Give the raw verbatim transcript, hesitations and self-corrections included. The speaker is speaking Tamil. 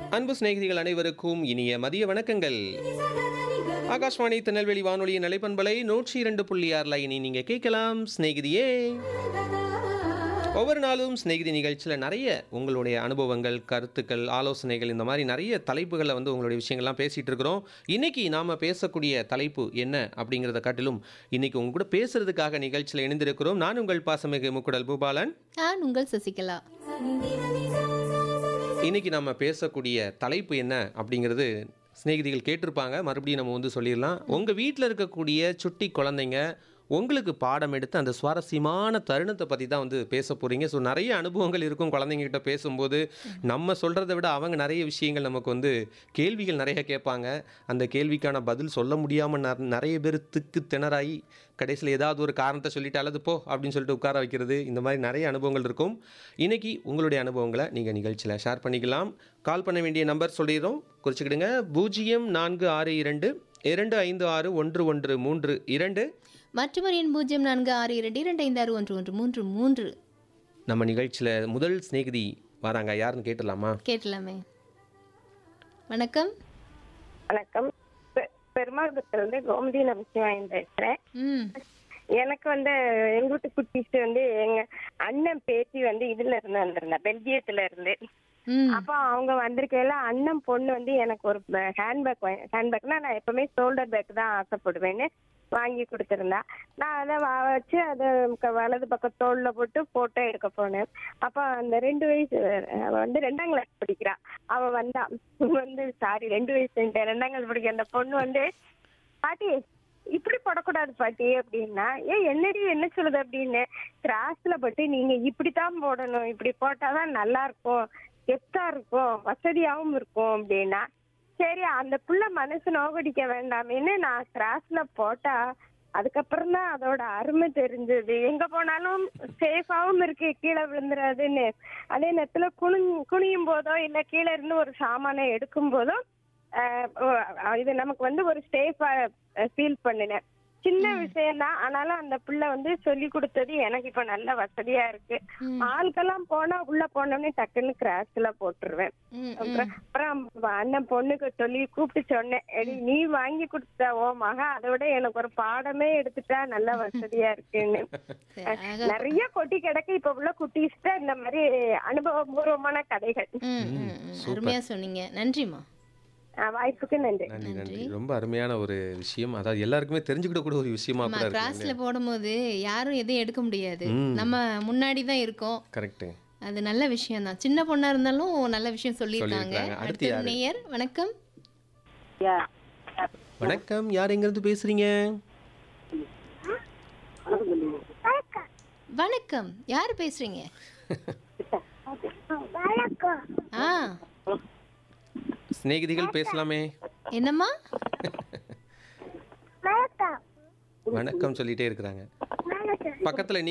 அன்பு சிநேகிதிகள் அனைவருக்கும் இனிய மதிய வணக்கங்கள். ஆகாஷ்வாணி திருநெல்வேலி வானொலியின் நிலைப்பண்பலை நூற்றி இரண்டு புள்ளி ஆறுல இனி நீங்க கேட்கலாம் சிநேகிதியே. ஒவ்வொரு நாளும் சிநேகிதி நிகழ்ச்சியில் நிறைய உங்களுடைய அனுபவங்கள், கருத்துக்கள், ஆலோசனைகள், இந்த மாதிரி நிறைய தலைப்புகளை வந்து உங்களுடைய விஷயங்கள்லாம் பேசிகிட்டு இருக்கிறோம். இன்றைக்கி நாம் பேசக்கூடிய தலைப்பு என்ன அப்படிங்கிறத காட்டிலும் இன்றைக்கி உங்க கூட பேசுகிறதுக்காக நிகழ்ச்சியில் இணைந்திருக்கிறோம். நான் உங்கள் பாசமிகு முக்குடல் பூபாலன். நான் உங்கள் சசிகலா. இன்றைக்கி நம்ம பேசக்கூடிய தலைப்பு என்ன அப்படிங்கிறது சிநேகிதிகள் கேட்டிருப்பாங்க. மறுபடியும் நம்ம வந்து சொல்லிடலாம். உங்கள் வீட்டில் இருக்கக்கூடிய சுட்டி குழந்தைங்க உங்களுக்கு பாடம் எடுத்து அந்த சுவாரஸ்யமான தருணத்தை பற்றி தான் வந்து பேச போகிறீங்க. ஸோ நிறைய அனுபவங்கள் இருக்கும் குழந்தைங்ககிட்ட பேசும்போது. நம்ம சொல்கிறத விட அவங்க நிறைய விஷயங்கள் நமக்கு வந்து கேள்விகள் நிறைய கேட்பாங்க. அந்த கேள்விக்கான பதில் சொல்ல முடியாமல் ந நிறைய பேர் திக்கு திணறாகி கடைசியில் ஏதாவது ஒரு காரணத்தை சொல்லிட்டு அல்லது போ அப்படின்னு சொல்லிட்டு உட்கார வைக்கிறது. இந்த மாதிரி நிறைய அனுபவங்கள் இருக்கும். இன்றைக்கி உங்களுடைய அனுபவங்களை நீங்கள் நிகழ்ச்சியில் ஷேர் பண்ணிக்கலாம். கால் பண்ண வேண்டிய நம்பர் சொல்லிடுறோம், குறிச்சிக்கிடுங்க. பூஜ்ஜியம் நான்கு ஆறு இரண்டு இரண்டு ஐந்து ஆறு ஒன்று ஒன்று மூன்று இரண்டு மற்றும் எண் பூஜ்ஜியம் நான்கு ஆறு இரண்டு இரண்டு ஐந்து ஆறு ஒன்று ஒன்று மூன்று மூன்று. நம்ம நிகழ்ச்சியில் முதல் சிநேகிதி வராங்க. யாருன்னு கேட்டுடலாமா? கேட்டலாமே. வணக்கம். வணக்கம். பெருமாள்புரத்துலேருந்து கோமதி நமச்சிவாயன் பேசுறேன். ம் எனக்கு வந்து எங்க வீட்டு குட்டிஸ் வந்து எங்க அண்ணன் பேத்தி வந்து இதுல இருந்து வந்திருந்தா, பெல்ஜியத்துல இருந்து. ம் அப்போ அவங்க வந்திருக்கையில அண்ணன் பொண்ணு வந்து எனக்கு ஒரு ஹேண்ட்பேக் ஹேண்ட்பேக்னா நான் எப்பவுமே ஷோல்டர் பேக் தான் ஆசைப்படுவேன்னு வாங்கி கொடுத்துருந்தா. நான் அதை வச்சு அதை வலது பக்கம் தோல்ல போட்டு போட்டோ எடுக்க போனேன். அப்போ அந்த ரெண்டு வயசு அவ வந்து ரெண்டாம் கிளாஸ் படிக்கிறா. அவ வந்தா வந்து சாரி ரெண்டு வயசு ரெண்டாம் கிளாஸ் படிக்கிற அந்த பொண்ணு வந்து, பாட்டி இப்படி போடக்கூடாது பாட்டி அப்படின்னா, ஏ என்னடி என்ன சொல்லுது அப்படின்னு, கிராஸ்ல போட்டு நீங்க இப்படித்தான் போடணும், இப்படி போட்டாதான் நல்லா இருக்கும், கெத்தா இருக்கும், வசதியாவும் இருக்கும் அப்படின்னா. சரி அந்த புள்ள மனசு நோகடிக்க வேண்டாமேன்னு நான் கிராஸ்ல போட்டா அதுக்கப்புறம் தான் அதோட அருமை தெரிஞ்சது. எங்க போனாலும் சேஃபாவும் இருக்கு, கீழே விழுந்துடாதுன்னு. அதே நேரத்துல குனி குனியும் போதோ இல்ல கீழே இருந்து ஒரு சாமானை எடுக்கும் போதோ இது நமக்கு வந்து ஒரு சேஃபா ஃபீல் பண்ணினேன். சின்ன விஷயம் தான், ஆனாலும் அந்த பிள்ளை வந்து சொல்லி கொடுத்தது எனக்கு இப்ப நல்ல வசதியா இருக்கு. ஆளுக்கெல்லாம் போனா உள்ள போனோடனே டக்குன்னு கிராஸ்ல போட்டுருவேன். அப்புறம் அண்ணன் பொண்ணுக்கு சொல்லி கூப்பிட்டு சொன்னேன், எடி நீ வாங்கி கொடுத்த ஓ மகா அதை விட எனக்கு ஒரு பாடமே எடுத்துட்டா நல்ல வசதியா இருக்குன்னு. நிறைய கொட்டி கிடக்கு இப்ப உள்ள குட்டீஸ்ட இந்த மாதிரி அனுபவபூர்வமான கதைகள். அருமையா சொன்னீங்க. நன்றிமா. வாய்ப்புக்கு நன்றி. நன்றி நன்றி. ரொம்ப அருமையான ஒரு விஷயம். அதாவது எல்லாருக்குமே தெரிஞ்சுக்கிட்ட கூட ஒரு விஷயமா கூட இருக்கு. கிராஸ்ல போடும்போது யாரும் எதையும் எடுக்க முடியாது, நம்ம முன்னாடி தான் இருக்கோம். கரெக்ட். அது நல்ல விஷயம் தான். சின்ன பொண்ணா இருந்தாலும் நல்ல விஷயம் சொல்லியிருக்காங்க. அடுத்த நேயர். வணக்கம். வணக்கம். யார் எங்க இருந்து பேசுறீங்க? வணக்கம். யாரு பேசுறீங்க? ஆ சிநேகிதிகள் பேசலாமே. என்னம்மா? வணக்கம் சொல்லிட்டே இருக்கிறாங்க. பக்கத்துல